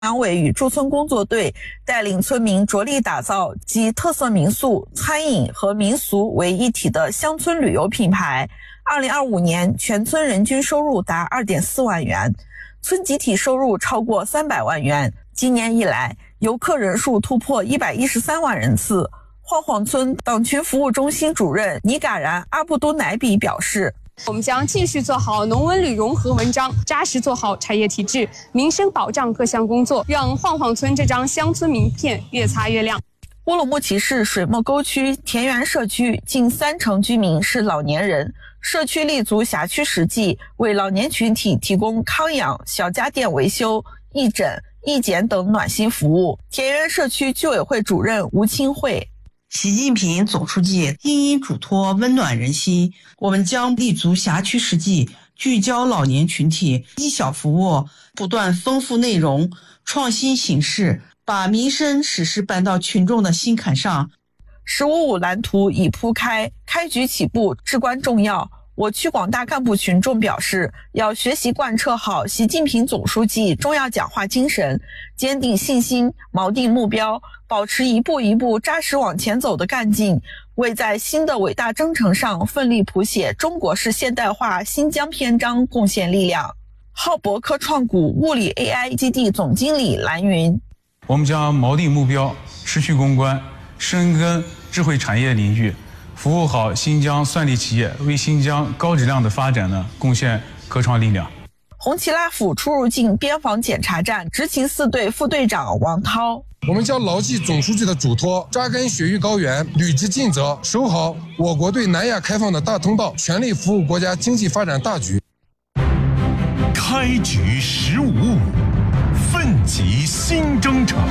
党委与驻村工作队带领村民着力打造集特色民宿、餐饮和民俗为一体的乡村旅游品牌。2025年全村人均收入达 2.4 万元，村集体收入超过300万元。今年以来，游客人数突破113万人次。晃晃村党群服务中心主任尼嘎然阿布都乃比表示， 我们将继续做好农文旅融合文章，扎实做好产业体制、民生保障各项工作，让晃晃村这张乡村名片越擦越亮。 乌鲁木齐市水墨沟区田园社区近30%居民是老年人，社区立足辖区实际，为老年群体提供康养、小家电维修、义诊、义检等暖心服务。田园社区居委会主任吴清慧， 习近平总书记殷嘱托温暖人心，我们将立足辖区实际，聚焦老年群体，依小服务，不断丰富内容，创新形式，把民生实事搬到群众的心坎上。 “15+5”蓝图已铺开，开局起步至关重要。我区广大干部群众表示，要学习贯彻好习近平总书记重要讲话精神，坚定信心，锚定目标，保持一步一步扎实往前走的干劲，为在新的伟大征程上奋力谱写中国式现代化新疆篇章贡献力量。浩博科创谷物理 AI 基地总经理蓝云， 我们将锚定目标，持续攻关，深耕智慧产业领域，服务好新疆算力企业，为新疆高质量的发展贡献科创力量。 红旗拉府出入境边防检查站执勤4队副队长王涛， 我们将牢记总书记的嘱托，扎根雪域高原，履职尽责，守好我国对南亚开放的大通道，全力服务国家经济发展大局。 开局15+5，奋起新征程。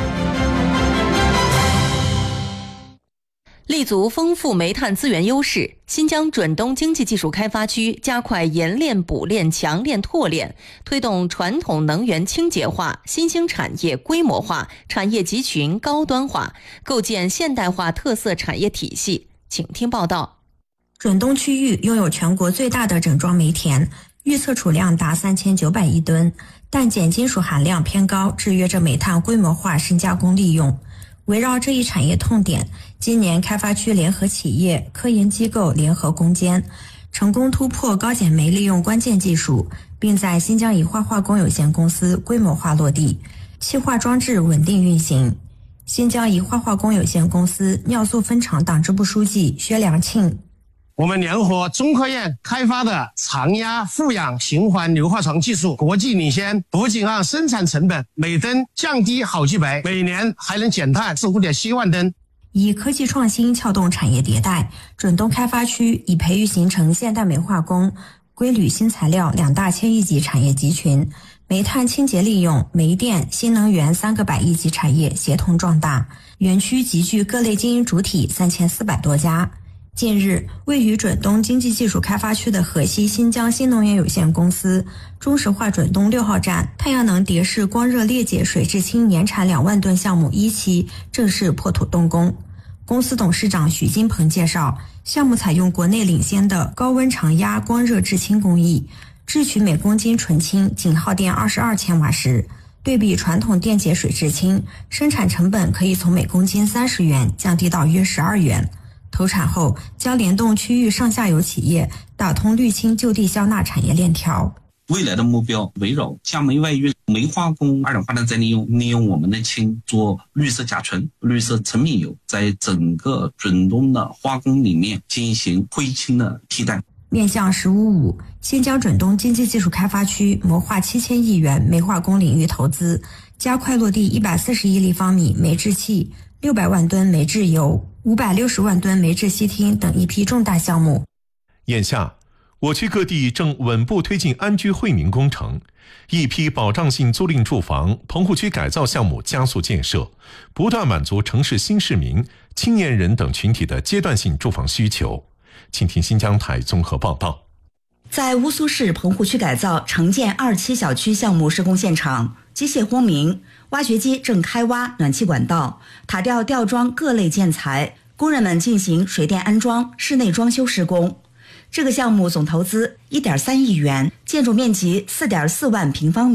立足丰富煤炭资源优势，新疆准东经济技术开发区加快冶炼、补炼、强炼、拓炼，推动传统能源清洁化、新兴产业规模化、产业集群高端化，构建现代化特色产业体系。请听报道。 准东区域拥有全国最大的整装煤田，预测储量达3900亿吨，但碱金属含量偏高，制约着煤炭规模化深加工利用。围绕这一产业痛点，今年开发区联合企业、科研机构联合攻坚，成功突破高碱煤利用关键技术，并在新疆宜化化工有限公司规模化落地，气化装置稳定运行。新疆宜化化工有限公司尿素分厂党支部书记薛良庆， 我们联合中科院开发的常压负氧循环硫化床技术国际领先，不仅让生产成本每吨降低好几倍，每年还能减碳15.7万吨。 以科技创新撬动产业迭代，准东开发区已培育形成现代煤化工、硅铝新材料2大千亿级产业集群，煤炭清洁利用、煤电、新能源3个百亿级产业协同壮大，园区集聚各类经营主体3400多家。近日，位于准东经济技术开发区的河西新疆新能源有限公司中石化准东6号站太阳能叠式光热裂解水制氢年产2万吨项目1期正式破土动工。公司董事长许金鹏介绍，项目采用国内领先的高温常压光热制氢工艺，制取每公斤纯氢仅耗电22千瓦时，对比传统电解水制氢，生产成本可以从每公斤30元降低到约12元。投产后将联动区域上下游企业，打通氯氢就地消纳产业链条。 未来的目标围绕降煤外运、煤化工、二氧化碳再利用，利用我们的氢做绿色甲醇、绿色成品油，在整个准东的化工里面进行灰氢的替代。 面向15+5，新疆准东经济技术开发区谋划7000亿元煤化工领域投资，加快落地140亿立方米煤制气、600万吨煤制油、560万吨煤制烯烃等一批重大项目。 眼下，我区各地正稳步推进安居惠民工程，一批保障性租赁住房、棚户区改造项目加速建设，不断满足城市新市民、青年人等群体的阶段性住房需求。请听新疆台综合报道。 在乌苏市棚户区改造城建2期小区项目施工现场，机械轰鸣，挖掘机正开挖暖气管道，塔吊吊装各类建材，工人们进行水电安装、室内装修施工。这个项目总投资1.3亿元，建筑面积4.4万平方米，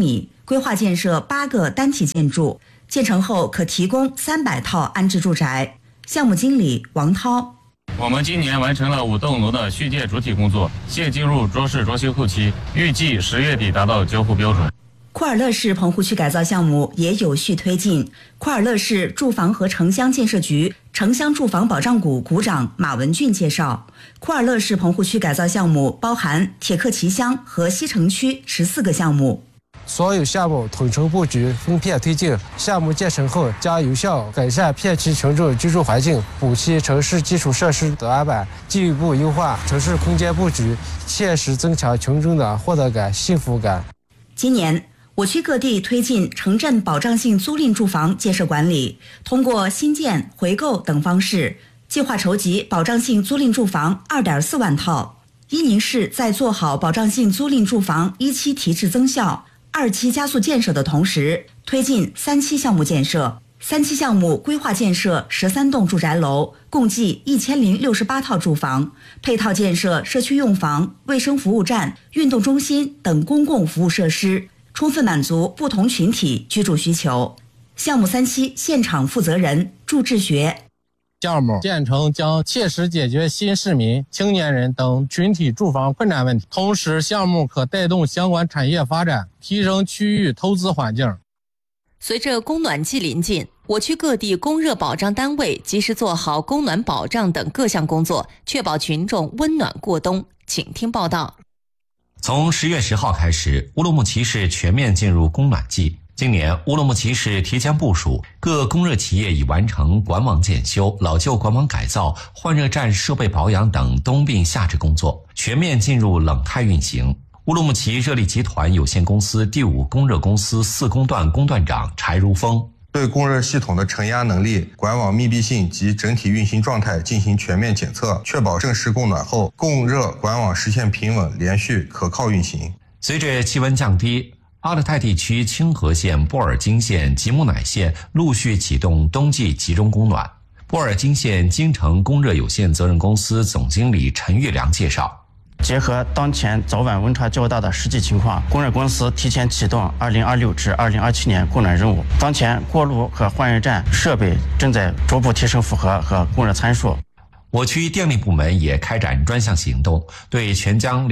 规划建设8个单体建筑，建成后可提供300套安置住宅。项目经理王涛： 我们今年完成了5栋楼的续建主体工作，现进入装饰装修后期，预计10月底达到交付标准。 库尔勒市棚户区改造项目也有序推进。库尔勒市住房和城乡建设局城乡住房保障股股长马文俊介绍，库尔勒市棚户区改造项目包含铁克旗乡和西城区14个项目。 所有项目统筹布局，分片推进。项目建成后，将有效改善片区群众居住环境，补齐城市基础设施短板，进一步优化城市空间布局，切实增强群众的获得感、幸福感。 今年，我区各地推进城镇保障性租赁住房建设管理，通过新建、回购等方式，计划筹集保障性租赁住房2.4万套。伊宁市在做好保障性租赁住房1期提质增效、2期加速建设的同时，推进3期项目建设。3期项目规划建设13栋住宅楼，共计1068套住房，配套建设社区用房、卫生服务站、运动中心等公共服务设施，充分满足不同群体居住需求。项目3期现场负责人祝志学： 项目建成将切实解决新市民、青年人等群体住房困难问题，同时项目可带动相关产业发展，提升区域投资环境。 随着供暖季临近，我区各地供热保障单位及时做好供暖保障等各项工作，确保群众温暖过冬。请听报道。 从10月10号开始，乌鲁木齐市全面进入供暖季。今年，乌鲁木齐市提前部署，各供热企业已完成管网检修、老旧管网改造、换热站设备保养等冬病夏治工作，全面进入冷态运行。乌鲁木齐热力集团有限公司第5供热公司4供段供段长柴如峰： 对供热系统的承压能力、管网密闭性及整体运行状态进行全面检测，确保正式供暖后，供热管网实现平稳、连续、可靠运行。 随着气温降低，阿勒泰地区清河县、布尔津县、吉木乃县陆续启动冬季集中供暖。布尔津县京城供热有限责任公司总经理陈玉良介绍， 结合当前早晚温差较大的实际情况，供热公司提前启动2026至2027年供暖任务。当前锅炉和换热站设备正在逐步提升负荷和供热参数。 我区电力部门也开展专项行动，对全疆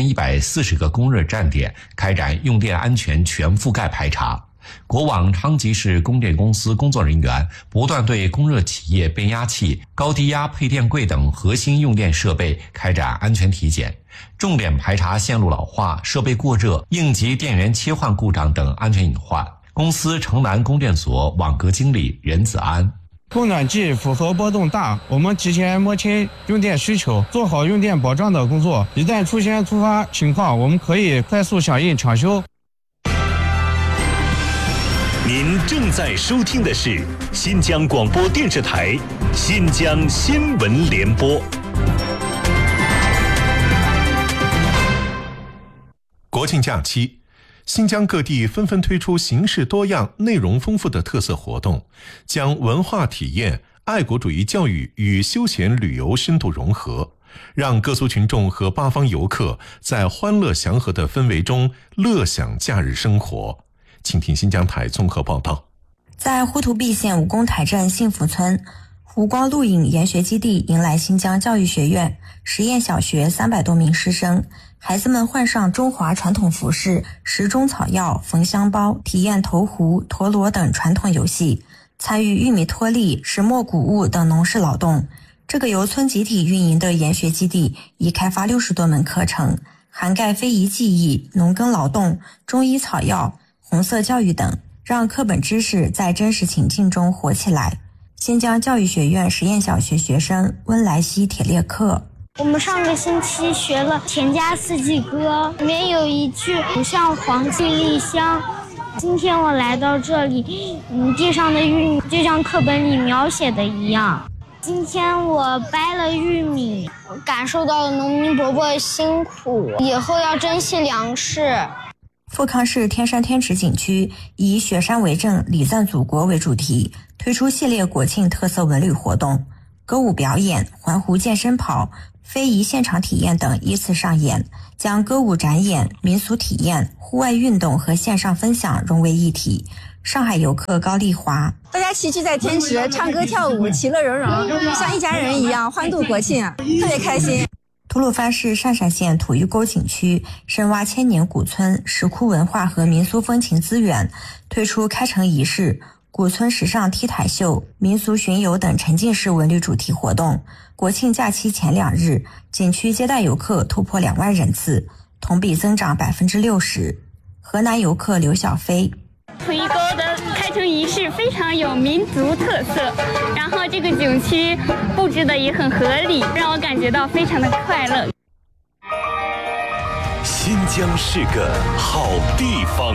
2140个供热站点开展用电安全全覆盖排查。国网昌吉市供电公司工作人员不断对供热企业变压器、高低压配电柜等核心用电设备开展安全体检，重点排查线路老化、设备过热、应急电源切换故障等安全隐患。公司城南供电所网格经理任子安： 供暖季负荷波动大，我们提前摸清用电需求，做好用电保障的工作。一旦出现突发情况，我们可以快速响应抢修。 您正在收听的是新疆广播电视台新疆新闻联播。 国庆假期，新疆各地纷纷推出形式多样、内容丰富的特色活动，将文化体验、爱国主义教育与休闲旅游深度融合，让各族群众和八方游客在欢乐祥和的氛围中乐享假日生活。请听新疆台综合报道。 在呼图壁县武功台镇幸福村，湖光录影研学基地迎来新疆教育学院实验小学300多名师生，孩子们换上中华传统服饰，食中草药、缝香包，体验投壶、陀螺等传统游戏，参与玉米脱粒、石磨谷物等农事劳动。这个由村集体运营的研学基地已开发60多门课程，涵盖非遗技艺、农耕劳动、中医草药、红色教育等，让课本知识在真实情境中活起来。新疆教育学院实验小学学生温莱西铁列克： 我们上个星期学了《田家四季歌》，里面有一句“不像黄帝丽香”。今天我来到这里，地上的玉米就像课本里描写的一样。今天我掰了玉米，感受到了农民伯伯的辛苦，以后要珍惜粮食。 富康市天山天池景区以雪山为证，礼赞祖国为主题，推出系列国庆特色文旅活动，歌舞表演、环湖健身跑、 非遗现场体验等依次上演，将歌舞展演、民俗体验、户外运动和线上分享融为一体。上海游客高丽华： 大家齐聚在天池，唱歌跳舞，其乐融融，像一家人一样欢度国庆，特别开心。 吐鲁番市鄯善县土峪沟景区深挖千年古村石窟文化和民俗风情资源，推出开城仪式、古村时尚 T 台秀、民俗巡游等沉浸式文旅主题活动。国庆假期前2日，景区接待游客突破2万人次，同比增长60%。河南游客刘小飞： 土峪沟的开城仪式非常有民族特色，然后这个景区布置的也很合理，让我感觉到非常的快乐。 新疆是个好地方。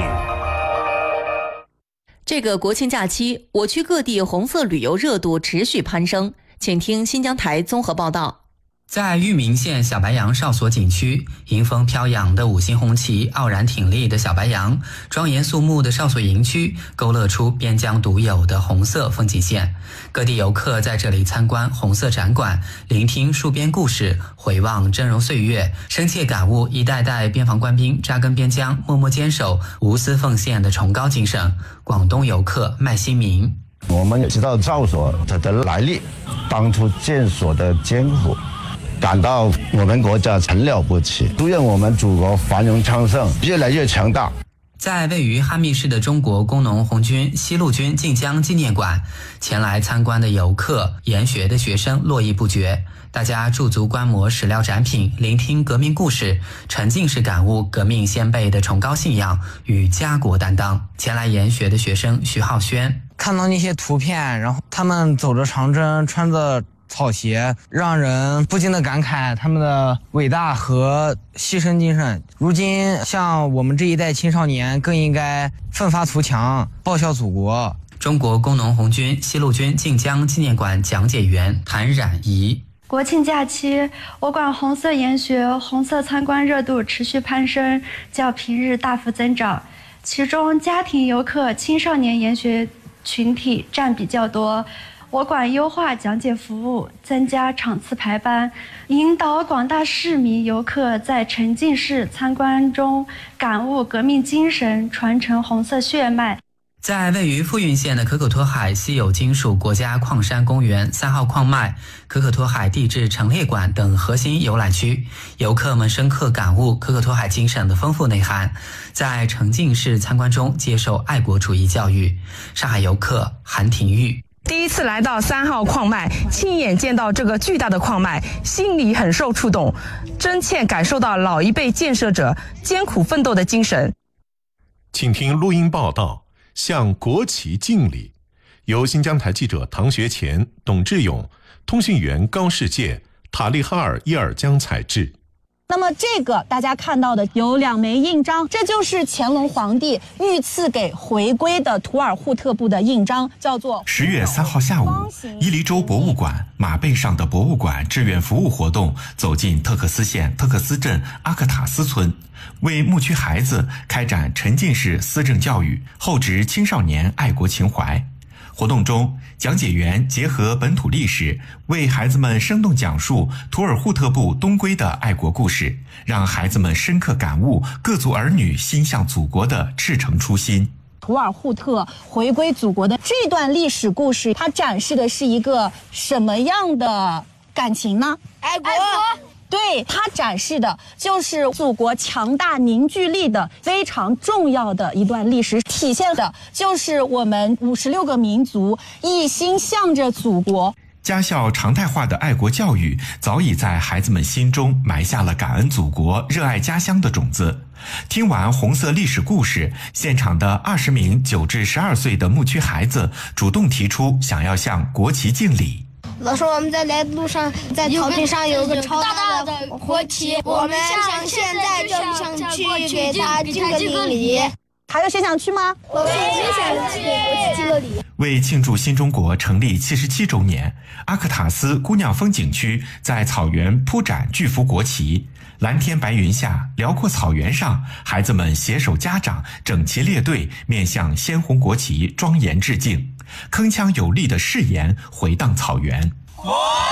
这个国庆假期，我区各地红色旅游热度持续攀升，请听新疆台综合报道。 在玉名县小白杨哨所景区，迎风飘扬的5星红旗，傲然挺立的小白杨，庄严肃穆的哨所营区，勾勒出边疆独有的红色风景线。各地游客在这里参观红色展馆，聆听戍边故事，回望峥嵘岁月，深切感悟一代代边防官兵扎根边疆，默默坚守，无私奉献的崇高精神。广东游客麦新明： 我们知道哨所它的来历，当初建所的艰苦，感到我们国家很了不起，祝愿我们祖国繁荣昌盛，越来越强大。 在位于哈密市的中国工农红军西路军晋江纪念馆，前来参观的游客、研学的学生络绎不绝，大家驻足观摩史料展品，聆听革命故事，沉浸式感悟革命先辈的崇高信仰与家国担当。前来研学的学生徐浩轩： 看到那些图片，然后他们走着长征，穿着草鞋，让人不禁的感慨他们的伟大和牺牲精神。如今像我们这一代青少年更应该奋发图强，报效祖国。 中国工农红军西路军晋江纪念馆讲解员谭冉怡： 国庆假期，我馆红色研学、红色参观热度持续攀升，较平日大幅增长，其中家庭游客、青少年研学群体占比较多。我馆优化讲解服务，增加场次排班，引导广大市民游客在沉浸式参观中感悟革命精神，传承红色血脉。 在位于富蕴县的可可托海稀有金属国家矿山公园3号矿脉、可可托海地质陈列馆等核心游览区，游客们深刻感悟可可托海精神的丰富内涵，在沉浸式参观中接受爱国主义教育。上海游客韩廷玉： 第一次来到3号矿脉，亲眼见到这个巨大的矿脉，心里很受触动，真切感受到老一辈建设者艰苦奋斗的精神。 请听录音报道，向国旗敬礼，由新疆台记者唐学前、董志勇、通讯员高世界、塔利哈尔伊尔江采制。 那么这个大家看到的有2枚印章，这就是乾隆皇帝御赐给回归的图尔扈特部的印章，叫做 10月3号下午，伊犁州博物馆马背上的博物馆志愿服务活动走进特克斯县特克斯镇阿克塔斯村，为牧区孩子开展沉浸式思政教育，厚植青少年爱国情怀。活动中，讲解员结合本土历史，为孩子们生动讲述图尔扈特部东归的爱国故事，让孩子们深刻感悟各族儿女心向祖国的赤诚初心。 图尔扈特回归祖国的这段历史故事，它展示的是一个什么样的感情呢？爱国。对，它展示的就是祖国强大凝聚力的非常重要的一段历史，体现的就是我们56个民族一心向着祖国。 家校常态化的爱国教育早已在孩子们心中埋下了感恩祖国、热爱家乡的种子。听完红色历史故事，现场的20名9至12岁的牧区孩子主动提出想要向国旗敬礼。 老师，我们在来路上，在草坪上有个超大的国旗，我们现在就想去给他敬个礼。 还有谁想去吗？ 老师，我也想去给国旗敬个礼。 为庆祝新中国成立77周年，阿克塔斯姑娘峰景区在草原铺展巨幅国旗。蓝天白云下，辽阔草原上，孩子们携手家长，整齐列队，面向鲜红国旗庄严致敬。铿锵有力的誓言回荡草原。